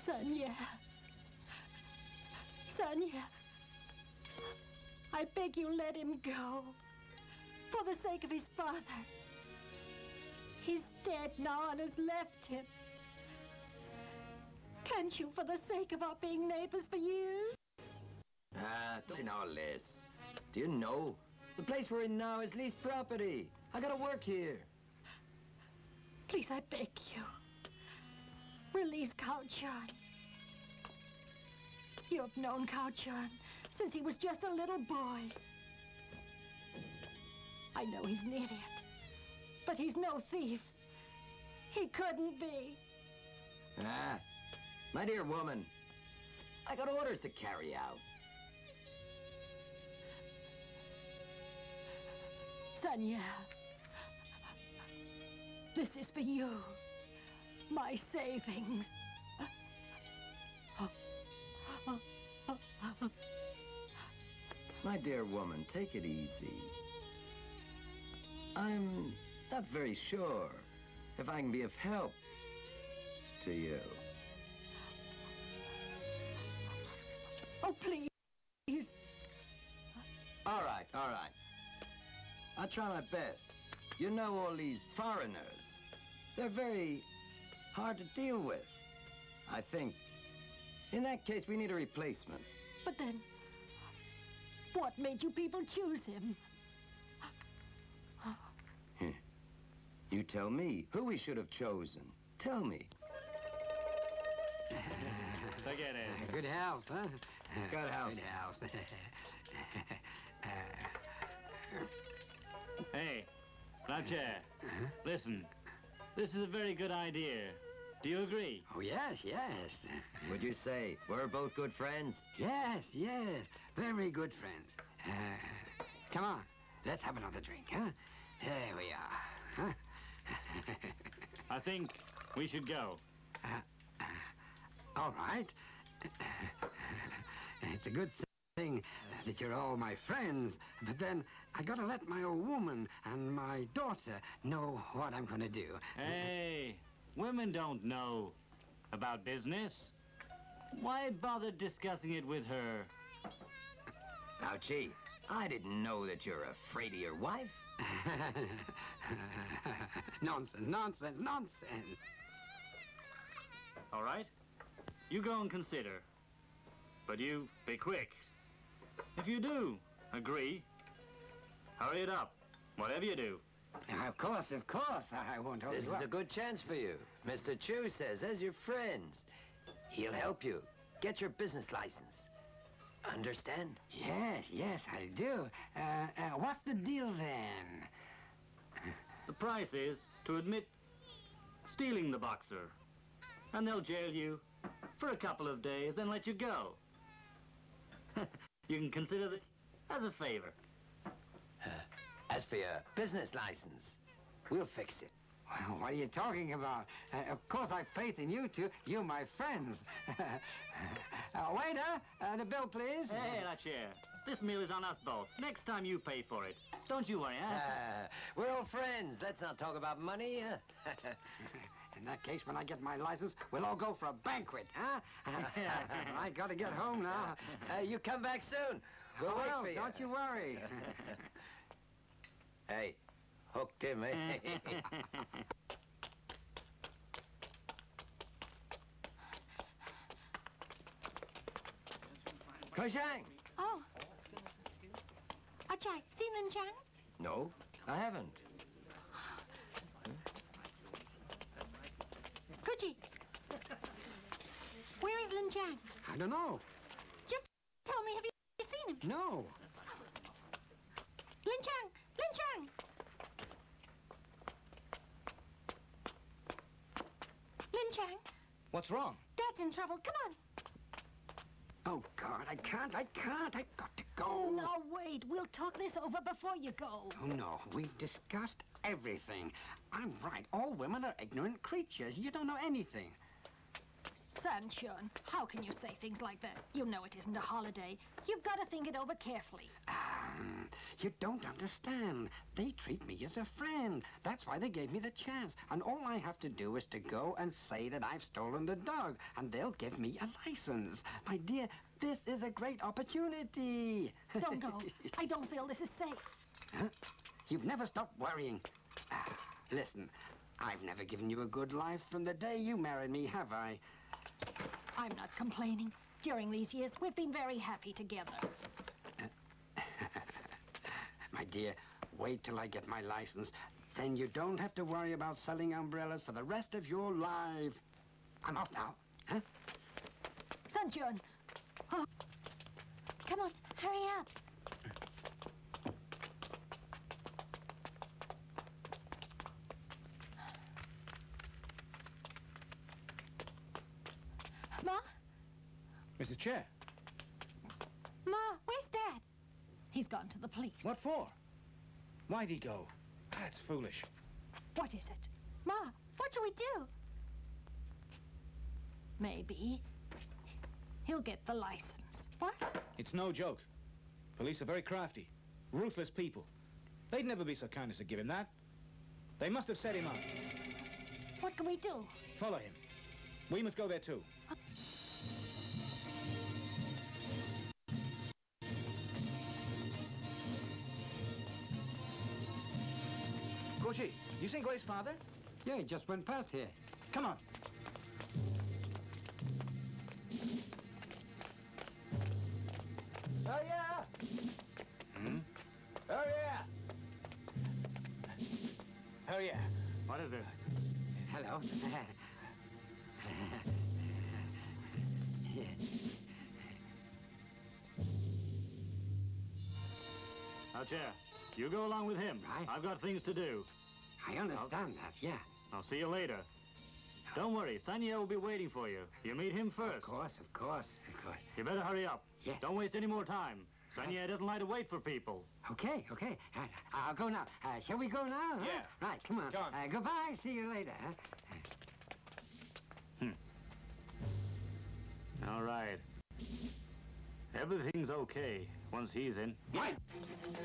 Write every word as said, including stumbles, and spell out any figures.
Sonia. Sonia. I beg you, let him go. For the sake of his father. He's dead now and has left him. Can't you, for the sake of our being neighbors for years? Ah, don't know all this. Do you know? The place we're in now is leased property. I gotta work here. Please, I beg you. Release Cao Chun. You have known Cao Chun since he was just a little boy. I know he's an idiot, but he's no thief. He couldn't be. Ah, my dear woman, I got orders to carry out. Sonia, this is for you. My savings. My dear woman, take it easy. I'm not very sure if I can be of help to you. Oh, please. All right, all right. I'll try my best. You know all these foreigners. They're very hard to deal with. I think, in that case, we need a replacement. But then, what made you people choose him? You tell me who we should have chosen. Tell me. Forget it. Good health, huh? Good health. Good health. Hey, Lache, uh-huh. Listen. This is a very good idea. Do you agree? Oh, yes, yes. Would you say we're both good friends? Yes, yes. Very good friends. Uh, come on. Let's have another drink, huh? There we are. Huh? I think we should go. Uh, uh, all right. It's a good thing that you're all my friends, but then I gotta let my old woman and my daughter know what I'm gonna do. Hey, women don't know about business. Why bother discussing it with her? Now, gee, I didn't know that you're afraid of your wife. Nonsense, nonsense, nonsense. All right. You go and consider. But you be quick. If you do agree, hurry it up, whatever you do. Of course, of course, I won't hold This you is up. a good chance for you. Mister Chu says, as your friends, he'll help you get your business license. Understand? Yes, yes, I do. Uh, uh, what's the deal then? The price is to admit stealing the boxer. And they'll jail you for a couple of days, then let you go. You can consider this as a favor. Uh, as for your business license, we'll fix it. Well, what are you talking about? Uh, of course, I've faith in you two. You, my friends. uh, waiter, uh, the bill, please. Hey, that chair. This meal is on us both. Next time you pay for it. Don't you worry, huh? Uh, we're old friends. Let's not talk about money. In that case, when I get my license, we'll all go for a banquet, huh? I gotta get home now. Uh, you come back soon. We'll oh, wait well, for you. Don't you worry. Hey, hooked him, eh? Koshang! Oh. Ajay, seen Lin Chang? No, I haven't. Kuchi, where is Lin Chang? I don't know. Just tell me, have you seen him? No. Lin Chang! Lin Chang! Lin Chang, What's wrong? Dad's in trouble. Come on. Oh, God, I can't, I can't. I've got to go. Now, wait. We'll talk this over before you go. Oh, no. We've discussed everything. I'm right. All women are ignorant creatures. You don't know anything. Sanchon, how can you say things like that? You know it isn't a holiday. You've got to think it over carefully. Um, you don't understand. They treat me as a friend. That's why they gave me the chance. And all I have to do is to go and say that I've stolen the dog, and they'll give me a license. My dear, this is a great opportunity. Don't go. I don't feel this is safe. Huh? You've never stopped worrying. Ah, listen, I've never given you a good life from the day you married me, have I? I'm not complaining. During these years, we've been very happy together. My dear, wait till I get my license. Then you don't have to worry about selling umbrellas for the rest of your life. I'm off now, huh? Sanchon! Oh. Come on, hurry up. Ma? Missus Chair, Ma, where's Dad? He's gone to the police. what for? Why'd he go? That's foolish. What is it? Ma, what shall we do? Maybe he'll get the license. What? It's no joke. Police are very crafty, ruthless people. They'd never be so kind as to give him that. They must have set him up. What can we do? Follow him. We must go there too. Goji, you seen Gray's father? Yeah, he just went past here. Come on. Oh, yeah! Hmm? Oh, yeah! Oh, yeah. What is it? Hello. Now, Chair, you go along with him. Right. I've got things to do. I understand that, yeah. I'll see you later. Don't worry, Sanya will be waiting for you. You meet him Of first. course, of course, of course. You better hurry up. Yeah. Don't waste any more time. Sanya doesn't like to wait for people. Okay, okay. Right, I'll go now. Uh, shall we go now? huh? Yeah. Right, come on. Come on. Uh, goodbye. See you later. Huh? All right. Everything's okay once he's in. Right.